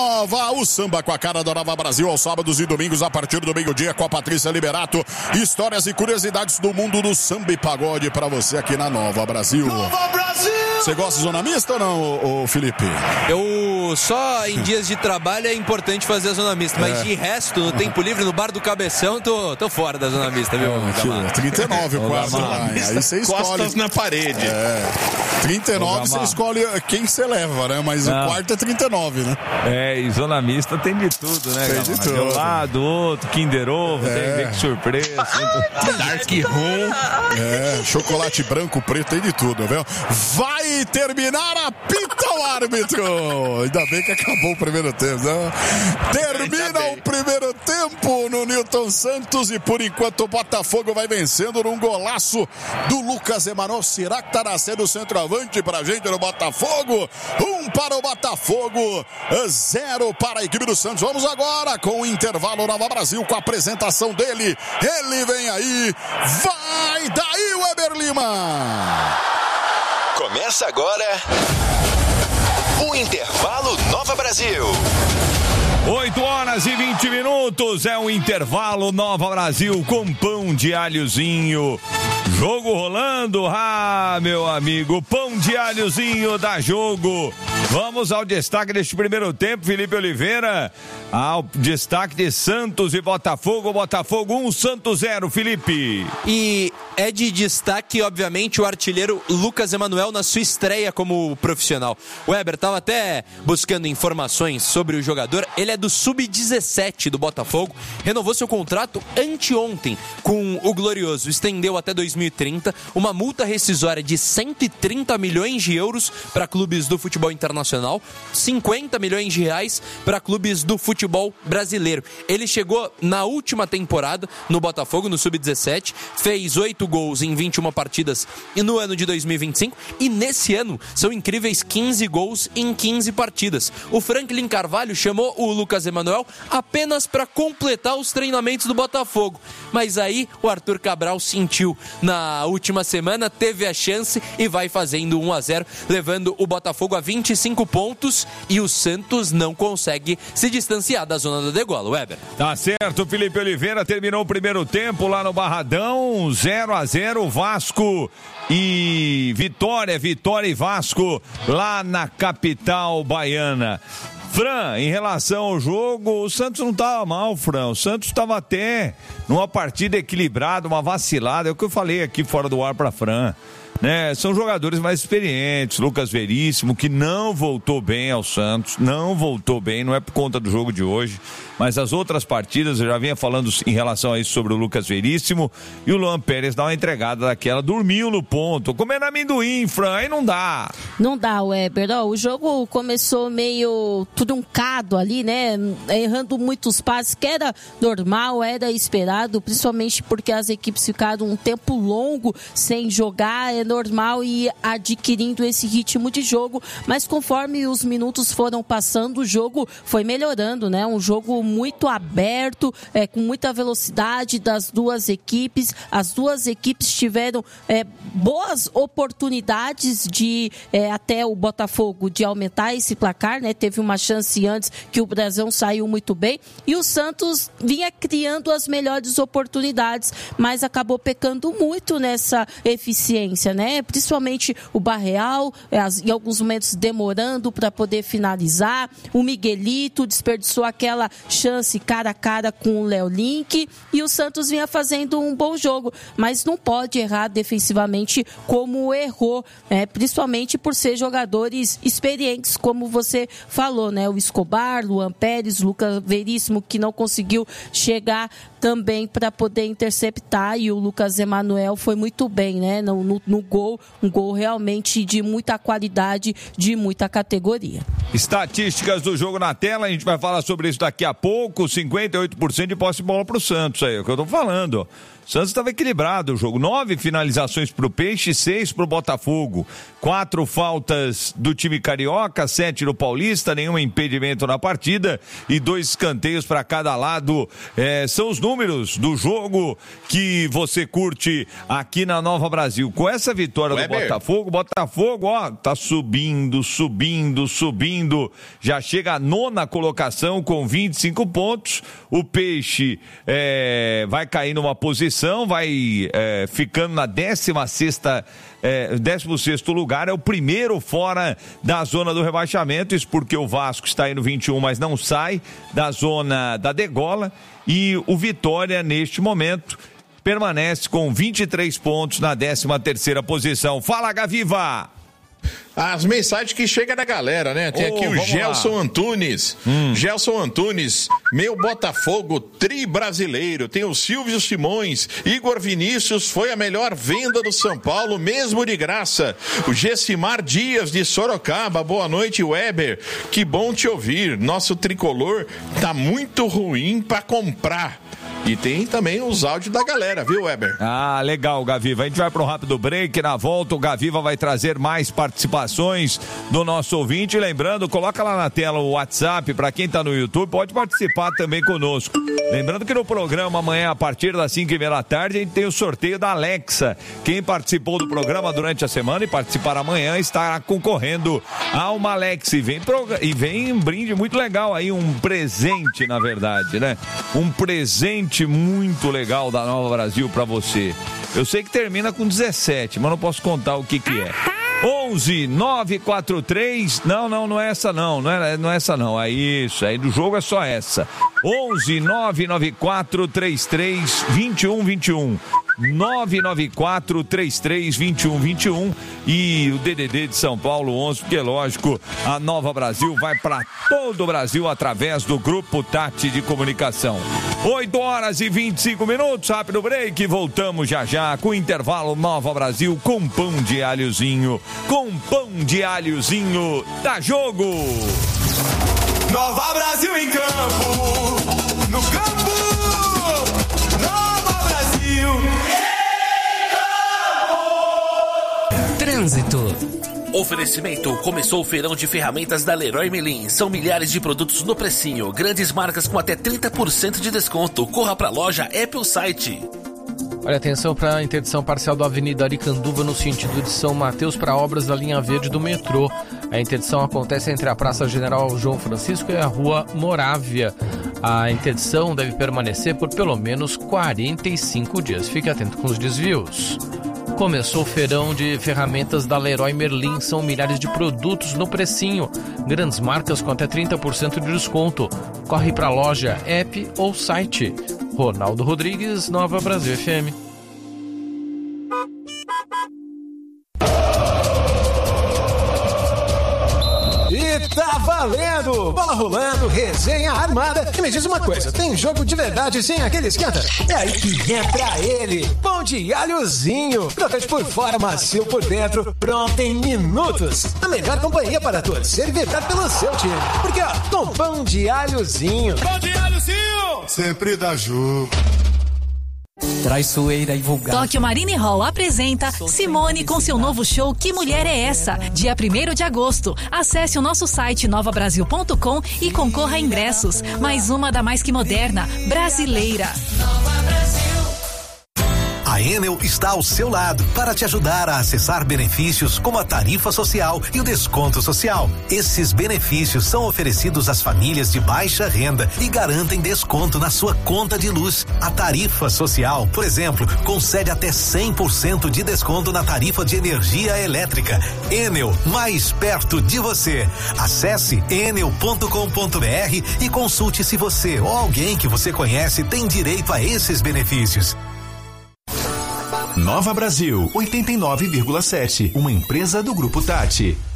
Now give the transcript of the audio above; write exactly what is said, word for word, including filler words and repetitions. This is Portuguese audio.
Nova, o samba com a cara da Nova Brasil aos sábados e domingos a partir do meio-dia com a Patrícia Liberato. Histórias e curiosidades do mundo do samba e pagode pra você aqui na Nova Brasil. Nova Brasil! Você gosta de zona mista ou não, ô, ô, Felipe? Eu só em dias de trabalho é importante fazer a zona mista, mas é. de resto, no tempo livre, no bar do Cabeção, tô, tô fora da zona mista, viu? É, trinta e nove o quarto lá. Aí você escolhe. Costas na parede. É. trinta e nove você escolhe quem você leva, né? Mas não. O quarto é trinta e nove, né? É, e zona mista tem de tudo, né? Tem de tudo. De um lado, outro, Kinder Ovo, é. tem que surpresa. Dark Room. É, chocolate branco, preto, tem de tudo, viu? Vai terminar, apita o árbitro. Ainda bem que acabou o primeiro tempo, né? Termina o primeiro tempo no Newton Santos e por enquanto o Botafogo vai vencendo num golaço do Lucas Emanuel. Será que tá nascendo o centroavante pra gente no Botafogo? Um para o Botafogo, zero para a equipe do Santos. Vamos agora com o intervalo Nova Brasil, com a apresentação dele. Ele vem aí, vai daí, Weber Lima. Começa agora o intervalo Nova Brasil. oito horas e vinte minutos, é o intervalo Nova Brasil com pão de alhozinho. Jogo rolando, ah, meu amigo, pão de alhozinho dá jogo. Vamos ao destaque deste primeiro tempo, Felipe Oliveira. Ao destaque de Santos e Botafogo, Botafogo um, Santos zero, Felipe. E é de destaque, obviamente, o artilheiro Lucas Emanuel na sua estreia como profissional. O Weber estava até buscando informações sobre o jogador. Ele é do sub dezessete do Botafogo, renovou seu contrato anteontem com o Glorioso, estendeu até dois mil e trinta, uma multa rescisória de cento e trinta milhões de euros para clubes do futebol internacional, cinquenta milhões de reais para clubes do futebol brasileiro. Ele chegou na última temporada no Botafogo, no sub dezessete, fez oito gols em vinte e uma partidas e no ano de dois mil e vinte e cinco, e nesse ano são incríveis quinze gols em quinze partidas. O Franklin Carvalho chamou o Lucas Emanuel apenas para completar os treinamentos do Botafogo, mas aí o Arthur Cabral sentiu na última semana, teve a chance e vai fazendo um a zero, levando o Botafogo a vinte e cinco pontos, e o Santos não consegue se distanciar da zona da degola. Weber. Tá certo, Felipe Oliveira terminou o primeiro tempo lá no Barradão, zero a zero, Vasco e Vitória, Vitória e Vasco lá na capital baiana. Fran, em relação ao jogo, o Santos não estava mal, Fran. O Santos estava até numa partida equilibrada, uma vacilada. É o que eu falei aqui fora do ar para Fran. Né? São jogadores mais experientes, Lucas Veríssimo, que não voltou bem ao Santos, não voltou bem, não é por conta do jogo de hoje, mas as outras partidas, eu já vinha falando em relação a isso sobre o Lucas Veríssimo, e o Luan Pérez dá uma entregada daquela, dormiu no ponto, comendo amendoim, Fran, aí não dá. Não dá, Weber, ó, o jogo começou meio truncado ali, né, errando muitos passes, que era normal, era esperado, principalmente porque as equipes ficaram um tempo longo sem jogar, é normal ir adquirindo esse ritmo de jogo, mas conforme os minutos foram passando, o jogo foi melhorando, né? Um jogo muito aberto, é, com muita velocidade das duas equipes. As duas equipes tiveram é, boas oportunidades de é, até o Botafogo de aumentar esse placar, né? Teve uma chance antes que o Brasão saiu muito bem, e o Santos vinha criando as melhores oportunidades, mas acabou pecando muito nessa eficiência, né? Principalmente o Barreal, em alguns momentos demorando para poder finalizar. O Miguelito desperdiçou aquela chance cara a cara com o Léo Link, e o Santos vinha fazendo um bom jogo, mas não pode errar defensivamente como errou, né? Principalmente por ser jogadores experientes, como você falou, né? O Escobar, Luan Pérez, Lucas Veríssimo, que não conseguiu chegar também para poder interceptar, e o Lucas Emanuel foi muito bem, né? No, no, no gol, um gol realmente de muita qualidade, de muita categoria. Estatísticas do jogo na tela, a gente vai falar sobre isso daqui a pouco. Cinquenta e oito por cento de posse de bola pro Santos, aí é o que eu tô falando. O Santos estava equilibrado o jogo, nove finalizações pro Peixe, seis pro Botafogo, quatro faltas do time carioca, sete do Paulista, nenhum impedimento na partida e dois escanteios para cada lado. É, são os números do jogo que você curte aqui na Nova Brasil. Com essa essa vitória Weber. do Botafogo, Botafogo, ó, tá subindo, subindo, subindo, já chega à nona colocação com vinte e cinco pontos, o Peixe é, vai cair numa posição, vai é, ficando na décima sexta, é, décimo sexto lugar, é o primeiro fora da zona do rebaixamento, isso porque o Vasco está aí no vinte e um, mas não sai da zona da degola, e o Vitória, neste momento, permanece com vinte e três pontos na décima terceira posição. Fala, Gaviva! As mensagens que chegam da galera, né? Tem oh, aqui o Gelson lá. Antunes. Hum. Gelson Antunes, meu Botafogo tri brasileiro. Tem o Silvio Simões. Igor Vinícius foi a melhor venda do São Paulo, mesmo de graça. O Gessimar Dias de Sorocaba. Boa noite, Weber. Que bom te ouvir. Nosso tricolor tá muito ruim pra comprar. E tem também os áudios da galera, viu, Weber? Ah, legal, Gaviva. A gente vai pro rápido break. Na volta, o Gaviva vai trazer mais participações do nosso ouvinte. Lembrando, coloca lá na tela o WhatsApp para quem tá no YouTube. Pode participar também conosco. Lembrando que no programa amanhã, a partir das cinco e meia da tarde, a gente tem o sorteio da Alexa. Quem participou do programa durante a semana e participar amanhã estará concorrendo a uma Alexa. E vem, pro... e vem um brinde muito legal aí, um presente, na verdade, né? Um presente muito legal da Nova Brasil pra você. Eu sei que termina com dezessete, mas não posso contar o que que é. onze nove quatro três, não, não, não é essa não, não é, não é essa não, é isso, aí do jogo é só essa. onze nove nove quatro três três dois um dois um. nove nove quatro três três dois um dois um e o D D D de São Paulo onze, porque lógico, a Nova Brasil vai para todo o Brasil através do Grupo Tati de Comunicação. oito horas e vinte e cinco minutos, rápido break, voltamos já já com o intervalo Nova Brasil com pão de alhozinho, com pão de alhozinho, dá jogo! Nova Brasil em campo, no campo, Nova Brasil. Trânsito. Oferecimento: começou o feirão de ferramentas da Leroy Merlin. São milhares de produtos no precinho. Grandes marcas com até trinta por cento de desconto. Corra pra loja, app ou site. Olha, atenção para a interdição parcial da Avenida Aricanduva no sentido de São Mateus para obras da linha verde do metrô. A interdição acontece entre a Praça General João Francisco e a Rua Morávia. A interdição deve permanecer por pelo menos quarenta e cinco dias. Fique atento com os desvios. Começou o feirão de ferramentas da Leroy Merlin. São milhares de produtos no precinho. Grandes marcas com até trinta por cento de desconto. Corre para a loja, app ou site. Ronaldo Rodrigues, Nova Brasil F M. E tá valendo! Bola rolando, resenha armada. E me diz uma coisa, tem jogo de verdade sem aquele esquenta? É aí que entra ele, pão de alhozinho. Crocante por fora, macio por dentro, pronto em minutos. A melhor companhia para torcer e vibrar pelo seu time. Porque ó, com pão de alhozinho. Pão de alhozinho! Sempre dá jogo. Traiçoeira e vulgar. Tóquio Marine Hall apresenta Simone com seu novo show Que Mulher é Essa? Dia primeiro de agosto. Acesse o nosso site nova brasil ponto com e concorra a ingressos. Mais uma da mais que moderna, brasileira. Nova Brasil. A Enel está ao seu lado para te ajudar a acessar benefícios como a tarifa social e o desconto social. Esses benefícios são oferecidos às famílias de baixa renda e garantem desconto na sua conta de luz. A tarifa social, por exemplo, concede até cem por cento de desconto na tarifa de energia elétrica. Enel, mais perto de você. Acesse enel ponto com ponto br e consulte se você ou alguém que você conhece tem direito a esses benefícios. Nova Brasil, oitenta e nove vírgula sete, uma empresa do Grupo Tati.